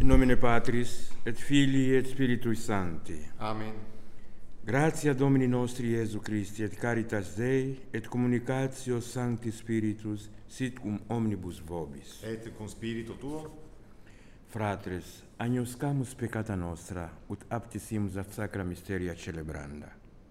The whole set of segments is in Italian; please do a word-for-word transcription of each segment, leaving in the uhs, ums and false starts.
In nomine Patris, et Filii, et Spiritui Sancti. Amen. Gratia Domini nostri Iesu Christi, et caritas Dei, et communicatio Sancti Spiritus, sit cum omnibus vobis. Et cum spiritu tuo, Fratres, agnoscamus peccata nostra, ut aptissimus ad sacra mysteria celebranda.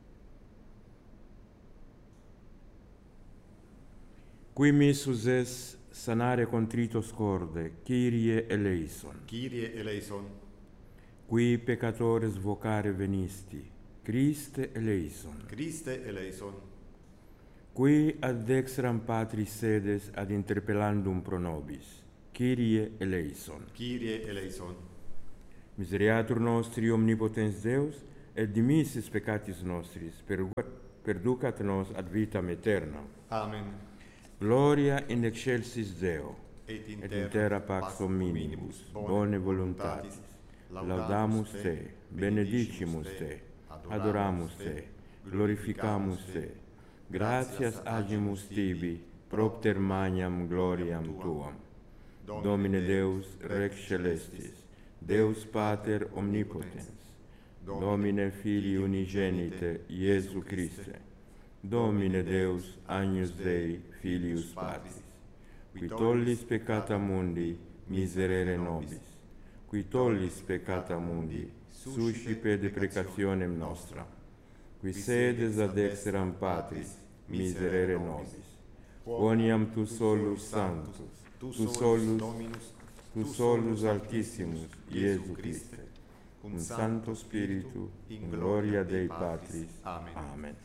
Qui missus es sanare contritos corde, Kyrie eleison. Kyrie eleison. Qui peccatores vocare venisti, Christe eleison. Christe eleison. Qui ad dextram Patris sedes ad interpellandum pro nobis, Kyrie eleison. Kyrie eleison. Miseriatur nostri omnipotens Deus, et dimissis peccatis nostris, perducat nos ad vitam aeternam. Amen. Gloria in excelsis Deo, Et in et terra, in terra pax hominibus, bone voluntatis. Laudamus Te, benedicimus Te, adoramus Te, glorificamus Te. Gratias agimus Tibi, propter magnam gloriam Tuam. Domine Deus, Rex Celestis, Deus Pater omnipotens, Domine Filii unigenite, Iesu Christe, Domine Deus, Agnus Dei, Filius Patris, qui tollis peccata mundi, miserere nobis, qui tollis peccata mundi, suscipe deprecationem nostra, qui sedes ad dexteram Patris, miserere nobis, quoniam Tu solus sanctus, Tu solus, Tu solus altissimus, Iesu Christe, cum Sancto Spiritu, in gloria Dei Patris. Amen. Amen.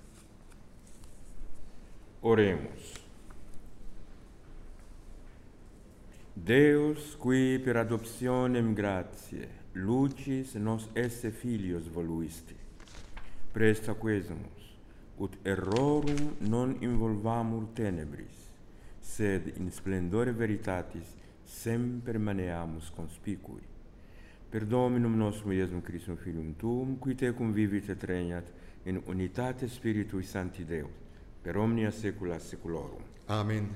Oremus. Deus, qui per adoptionem gratiae, lucis nos esse filios voluisti, presta quesumus, ut errorum non involvamur tenebris, sed in splendore veritatis semper maneamus conspicui. Per Dominum nostrum Iesum Christum Filium Tuum, qui tecum vivit et regnat in unitate Spiritui Sancti Deus, per omnia saecula saeculorum. Amen.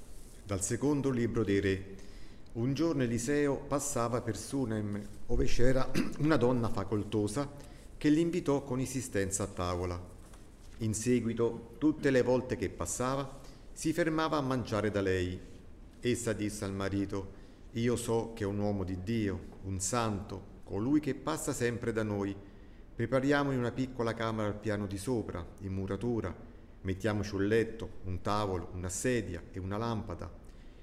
Dal secondo libro dei Re. Un giorno Eliseo passava per Sunem, ove c'era una donna facoltosa che l'invitò con insistenza a tavola. In seguito, tutte le volte che passava, si fermava a mangiare da lei. Essa disse al marito: «Io so che è un uomo di Dio, un santo, colui che passa sempre da noi. Prepariamogli una piccola camera al piano di sopra, in muratura. Mettiamoci un letto, un tavolo, una sedia e una lampada,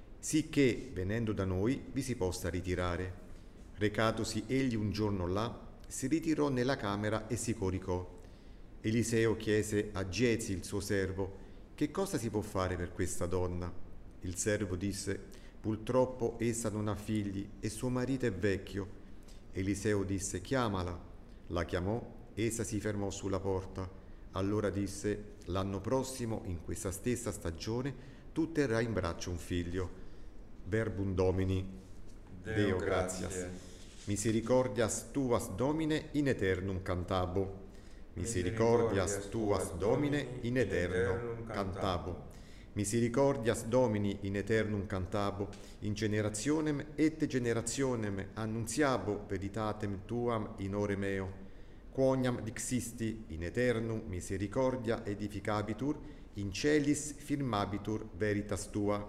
sicché, venendo da noi, vi si possa ritirare». Recatosi egli un giorno là, si ritirò nella camera e si coricò. Eliseo chiese a Giezi, il suo servo: «Che cosa si può fare per questa donna?» Il servo disse: «Purtroppo essa non ha figli e suo marito è vecchio». Eliseo disse: «Chiamala». La chiamò, essa si fermò sulla porta. Allora disse: «L'anno prossimo, in questa stessa stagione, tu terrai in braccio un figlio». Verbum Domini. Deo, Deo gratias. gratias. Misericordias tuas Domine in aeternum cantabo. Misericordias tuas Domine in aeternum cantabo. Misericordias Domini in aeternum cantabo, in generationem et generationem annunziabo veritatem tuam in ore meo. Quoniam dixisti in aeternum misericordia edificabitur, in celis firmabitur veritas tua.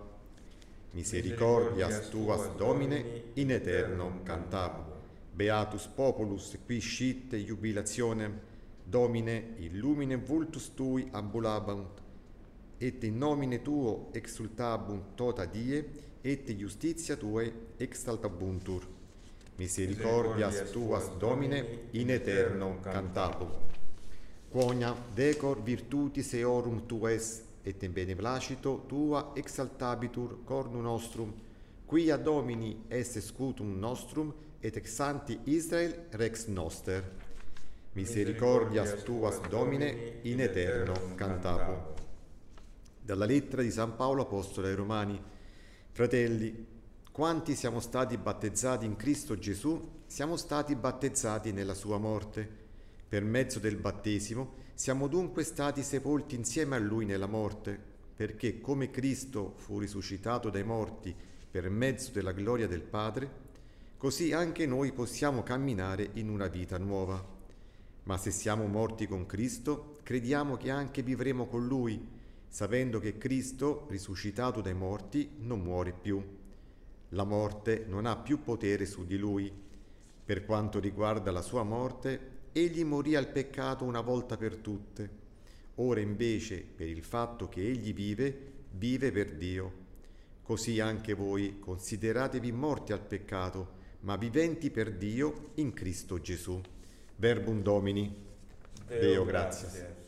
Misericordias tuas Domine in aeternum cantabo. Beatus populus qui scite jubilationem, Domine illumine vultus tui ambulabunt, et in nomine tuo exultabunt tota die, et justitia tuae exaltabuntur. Misericordias tuas Domine in aeternum cantabo. Quonia decor virtutis eorum tuaes, et in beneplacito tua exaltabitur cornu nostrum, quia Domini esse scutum nostrum, et ex sancti Israel rex noster. Misericordias tuas Domine in aeternum cantabo. Dalla lettera di San Paolo Apostolo ai Romani. Fratelli, quanti siamo stati battezzati in Cristo Gesù, siamo stati battezzati nella sua morte. Per mezzo del battesimo siamo dunque stati sepolti insieme a Lui nella morte, perché come Cristo fu risuscitato dai morti per mezzo della gloria del Padre, così anche noi possiamo camminare in una vita nuova. Ma se siamo morti con Cristo, crediamo che anche vivremo con Lui, sapendo che Cristo, risuscitato dai morti, non muore più. La morte non ha più potere su di Lui. Per quanto riguarda la sua morte, Egli morì al peccato una volta per tutte. Ora invece, per il fatto che Egli vive, vive per Dio. Così anche voi consideratevi morti al peccato, ma viventi per Dio in Cristo Gesù. Verbum Domini. Deo gratias.